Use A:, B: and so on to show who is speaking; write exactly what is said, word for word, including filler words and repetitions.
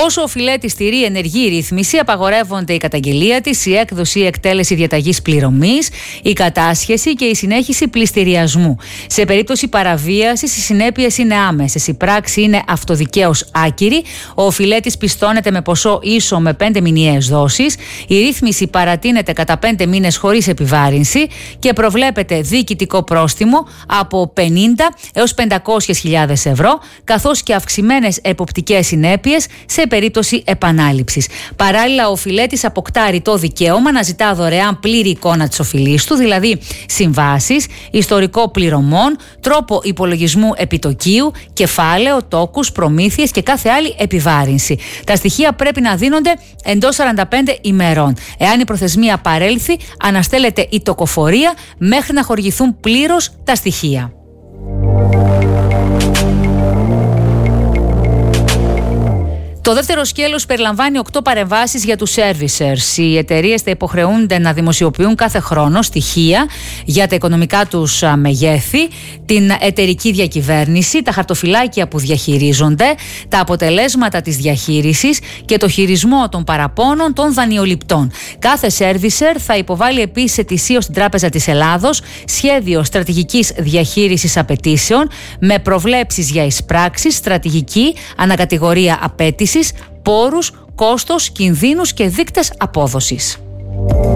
A: Όσο ο Φιλέτης στηρεί ενεργή ρύθμιση, απαγορεύονται η καταγγελία της, η έκδοση ή εκτέλεση διαταγής πληρωμής, η κατάσχεση και η συνέχιση πληστηριασμού. Σε περίπτωση παραβίασης, οι συνέπειες είναι άμεσες. Η πράξη είναι αυτοδικαίως άκυρη. Ο Φιλέτης πιστώνεται με ποσό ίσο με πέντε μηνιαίες δόσεις. Η ρύθμιση παρατείνεται κατά πέντε μήνες χωρίς επιβάρυνση και προβλέπεται διοικητικό πρόστιμο από πενήντα έως πεντακόσιες χιλιάδες ευρώ, καθώς και αυξημένες εποπτικές συνέπειες σε περίπτωση επανάληψης. Παράλληλα, ο Φιλέτης αποκτά ρητό δικαίωμα να ζητά δωρεάν πλήρη εικόνα της οφειλής του, δηλαδή συμβάσεις, ιστορικό πληρωμών, τρόπο υπολογισμού επιτοκίου, κεφάλαιο, τόκους, προμήθειες και κάθε άλλη επιβάρυνση. Τα στοιχεία πρέπει να δίνονται εντός σαράντα πέντε ημερών. Εάν η προθεσμία παρέλθει, αναστέλλεται η τοκοφορία μέχρι να χορηγηθούν πλήρως τα στοιχεία. Το δεύτερο σκέλος περιλαμβάνει οκτώ παρεμβάσεις για τους servicers. Οι εταιρείες θα υποχρεούνται να δημοσιοποιούν κάθε χρόνο στοιχεία για τα οικονομικά τους μεγέθη, την εταιρική διακυβέρνηση, τα χαρτοφυλάκια που διαχειρίζονται, τα αποτελέσματα της διαχείρισης και το χειρισμό των παραπώνων των δανειοληπτών. Κάθε servicer θα υποβάλει επίσης ετησίως στην Τράπεζα της Ελλάδος σχέδιο στρατηγικής διαχείρισης απαιτήσεων με προβλέψεις για εισπράξεις, στρατηγική, ανακατηγορία απέτησης, πόρους, κόστος, κινδύνους και δείκτες απόδοσης.